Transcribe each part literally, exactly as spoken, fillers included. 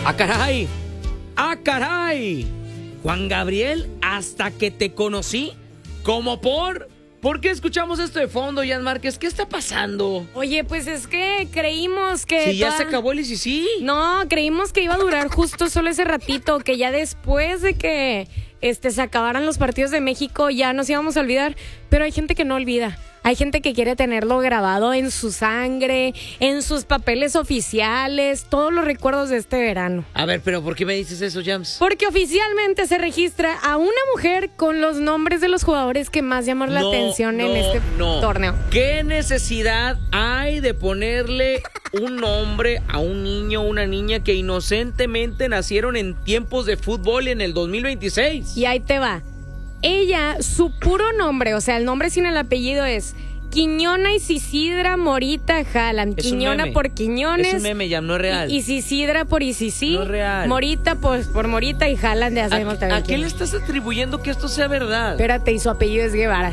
¡Ah, caray! ¡Ah, caray! Juan Gabriel, hasta que te conocí, como por... ¿Por qué escuchamos esto de fondo, Jan Márquez? ¿Qué está pasando? Oye, pues es que creímos que... Si ya toda... se acabó el I C C. No, creímos que iba a durar justo solo ese ratito, que ya después de que este, se acabaran los partidos de México ya nos íbamos a olvidar, pero hay gente que no olvida. Hay gente que quiere tenerlo grabado en su sangre, en sus papeles oficiales, todos los recuerdos de este verano. A ver, pero ¿por qué me dices eso, Jams? Porque oficialmente se registra a una mujer con los nombres de los jugadores que más llamaron la No, atención no, en este no. torneo. ¿Qué necesidad hay de ponerle un nombre a un niño o una niña que inocentemente nacieron en tiempos de fútbol en el dos mil veintiséis? Y ahí te va. Ella, su puro nombre, o sea, el nombre sin el apellido es Quiñona Isisidra Morita Haaland. Es un Quiñona meme. por Quiñones. Es un meme, ya no es real. Y Isisidra por Isisí. No es real. Morita pues por Morita y Haaland ya sabemos ¿A, también. ¿A qué quién le es. estás atribuyendo que esto sea verdad? Espérate, y su apellido es Guevara.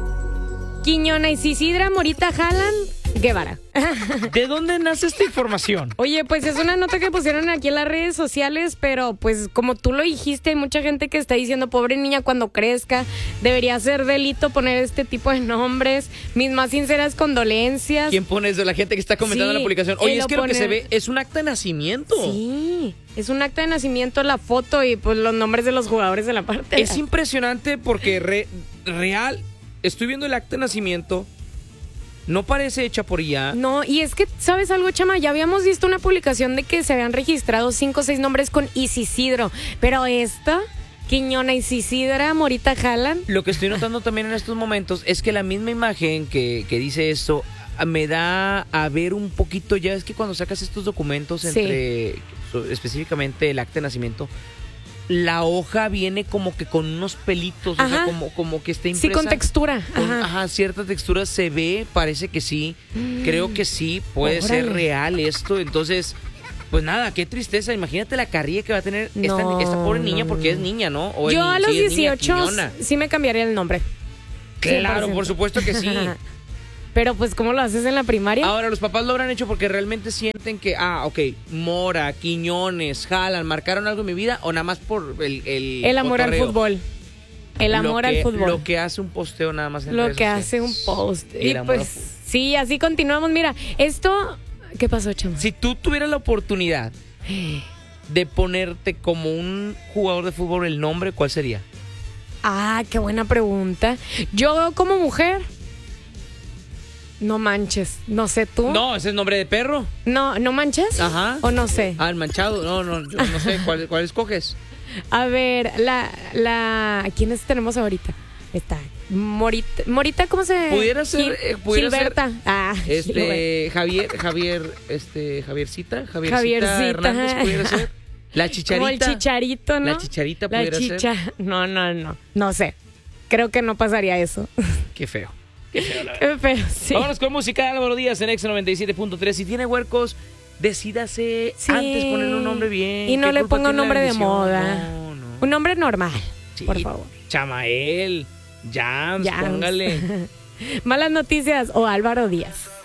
Quiñona Isisidra Morita Haaland Guevara. ¿De dónde nace esta información? Oye, pues es una nota que pusieron aquí en las redes sociales, pero pues como tú lo dijiste, hay mucha gente que está diciendo, pobre niña, cuando crezca, debería ser delito poner este tipo de nombres. Mis más sinceras condolencias. ¿Quién pone eso? La gente que está comentando Sí, en la publicación. Oye, él es lo que lo que pone- se ve es un acta de nacimiento. Sí, es un acta de nacimiento, la foto y pues los nombres de los jugadores en la parte. Es impresionante porque re- real, estoy viendo el acta de nacimiento, no parece hecha por I A. No, y es que, ¿sabes algo, Chama? Ya habíamos visto una publicación de que se habían registrado cinco o seis nombres con Isisidro, pero esta, Quiñona Isisidra Morita Haaland. Lo que estoy notando también en estos momentos es que la misma imagen que, que dice esto me da a ver un poquito, ya es que cuando sacas estos documentos Sí. entre so- específicamente el acta de nacimiento, la hoja viene como que con unos pelitos, o sea, Ajá. como, como que está Sí, impresa. con textura. con, Ajá. ajá, cierta textura se ve, parece que sí, creo que sí, puede ser Órale. real esto, entonces, pues nada, qué tristeza, imagínate la carrilla que va a tener esta, No, esta pobre no, niña, porque no. es niña, ¿no? O es Yo ni- a los sí, es niña, dieciocho Quiñona. sí me cambiaría el nombre. Claro, cien por ciento. por supuesto que sí. Pero pues, ¿cómo lo haces en la primaria? Ahora, los papás lo habrán hecho porque realmente sienten que, ah, ok, Mora, Quiñones, Haaland, ¿marcaron algo en mi vida? O nada más por el el, el amor al cotorreo? fútbol. El amor Lo que- al fútbol. Lo que hace un posteo nada más en Lo redes que sociales. hace un post. El Y amor al pues, fútbol. sí, así continuamos. Mira, esto... ¿Qué pasó, Chama? Si tú tuvieras la oportunidad de ponerte como un jugador de fútbol el nombre, ¿cuál sería? Ah, qué buena pregunta. Yo como mujer... No manches. No sé tú. No, ese es nombre de perro. No, ¿no manches? Ajá. O no sé. Ah, el manchado. No, no, yo no sé. ¿Cuál, cuál escoges? A ver, la... la ¿quiénes tenemos ahorita? Está Morita... Morita, ¿cómo se...? Pudiera ser, Gil- eh, pudiera ser, Gilberta. Ah, Gilberta. Este, Javier, Javier, este, Javiercita, Javiercita, Javiercita. Hernández pudiera ser. La Chicharita. Como el chicharito, ¿no? La Chicharita La pudiera chicha. ser. No, no, no. No sé. Creo que no pasaría eso. Qué feo. Qué feo, sí. Vámonos con música de Álvaro Díaz en Exa noventa y siete punto tres. Si tiene huercos, decídase Sí. antes ponerle un nombre bien. Y no ¿Qué le culpa ponga un tiene la nombre de bendición? moda. No, no. Un nombre normal, Sí, por favor. Chamael, Jams, Jams. póngale. Malas noticias o Álvaro Díaz.